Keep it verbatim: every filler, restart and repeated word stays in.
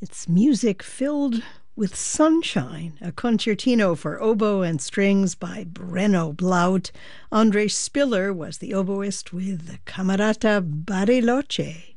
It's music filled with sunshine, a concertino for oboe and strings by Brenno Blaut. Andre Spiller was the oboist with Camerata Bariloche.